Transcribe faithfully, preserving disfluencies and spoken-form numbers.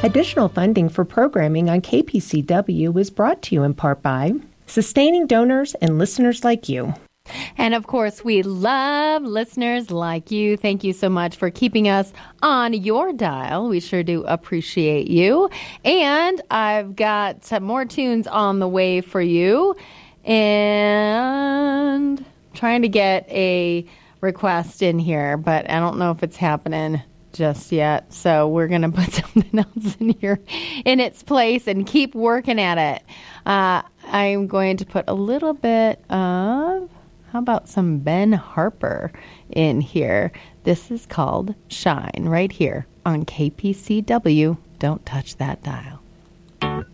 Additional funding for programming on K P C W is brought to you in part by sustaining donors and listeners like you. And of course, we love listeners like you. Thank you so much for keeping us on your dial. We sure do appreciate you. And I've got some more tunes on the way for you. And trying to get a request in here, but I don't know if it's happening just yet. So we're going to put something else in here in its place and keep working at it. Uh, I'm going to put a little bit of... How about some Ben Harper in here? This is called Shine right here on K P C W. Don't touch that dial.